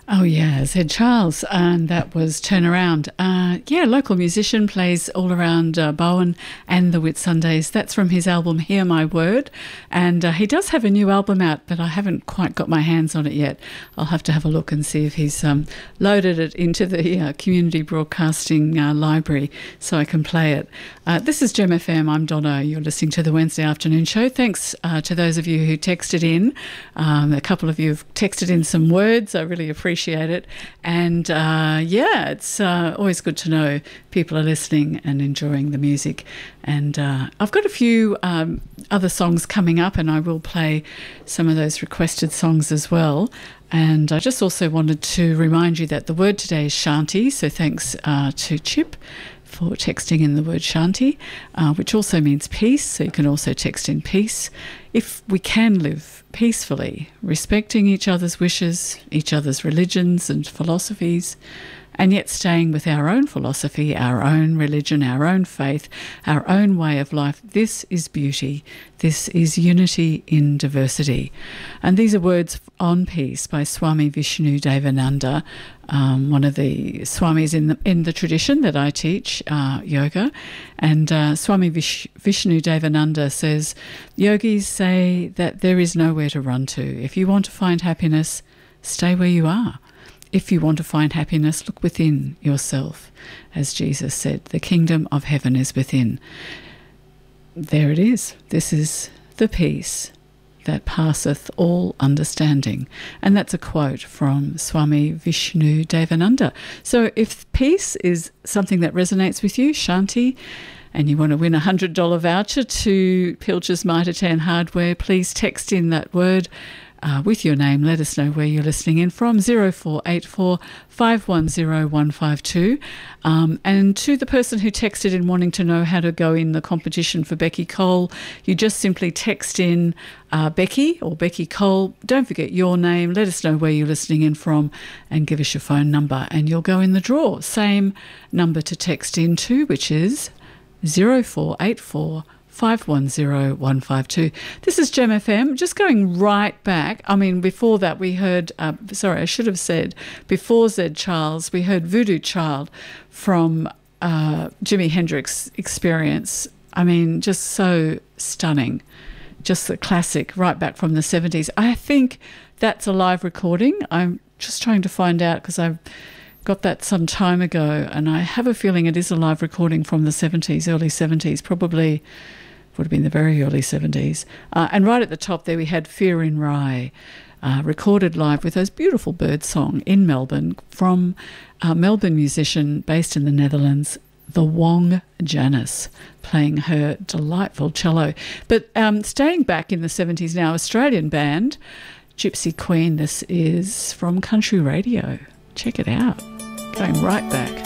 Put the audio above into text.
Oh, yeah, Zed Charles, and that was Turn Around. Local musician, plays all around Bowen and the Whitsundays. That's from his album Hear My Word, and he does have a new album out, but I haven't quite got my hands on it yet. I'll have to have a look and see if he's loaded it into the community broadcasting library so I can play it. This is Gem FM. I'm Donna. You're listening to the Wednesday afternoon show. Thanks to those of you who texted in. A couple of you have texted in some words. I really appreciate it. And it's always good to know people are listening and enjoying the music. And I've got a few other songs coming up, and I will play some of those requested songs as well. And I just also wanted to remind you that the word today is Shanti, so thanks to Chip for texting in the word Shanti, which also means peace, so you can also text in peace. If we can live peacefully, respecting each other's wishes, each other's religions and philosophies, and yet staying with our own philosophy, our own religion, our own faith, our own way of life. This is beauty. This is unity in diversity. And these are words on peace by Swami Vishnu Devananda, one of the Swamis in the tradition that I teach, yoga. And Swami Vishnu Devananda says, yogis say that there is nowhere to run to. If you want to find happiness, stay where you are. If you want to find happiness, look within yourself. As Jesus said, the kingdom of heaven is within. There it is. This is the peace that passeth all understanding. And that's a quote from Swami Vishnu Devananda. So if peace is something that resonates with you, Shanti, and you want to win a $100 voucher to Pilcher's Mitre Hardware, please text in that word with your name. Let us know where you're listening in from, 0484 510 152. And to the person who texted in wanting to know how to go in the competition for Becky Cole, you just simply text in Becky or Becky Cole. Don't forget your name. Let us know where you're listening in from and give us your phone number and you'll go in the draw. Same number to text into, which is 0484 510 152. This is Gem FM. Just going right back. I mean, before that we heard, I should have said, before Zed Charles, we heard Voodoo Child from Jimi Hendrix Experience. I mean, just so stunning. Just a classic right back from the 70s. I think that's a live recording. I'm just trying to find out because I've got that some time ago and I have a feeling it is a live recording from the 70s, early 70s, probably would have been the very early 70s. And right at the top there we had Fear in Rye, recorded live with those beautiful bird song in Melbourne from a Melbourne musician based in the Netherlands, the Wong Janice, playing her delightful cello. But staying back in the 70s now, Australian band, Gypsy Queen. This is from Country Radio. Check it out. Going right back.